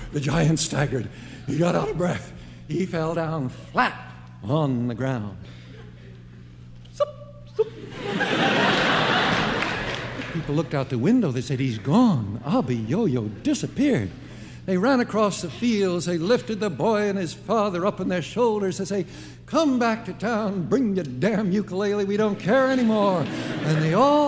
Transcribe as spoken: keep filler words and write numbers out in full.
The giant staggered. He got out of breath. He fell down flat on the ground. Sup, sup. People looked out the window. They said, he's gone. Abby Yo-Yo disappeared. They ran across the fields. They lifted the boy and his father up on their shoulders. They say, come back to town. Bring your damn ukulele. We don't care anymore. And they all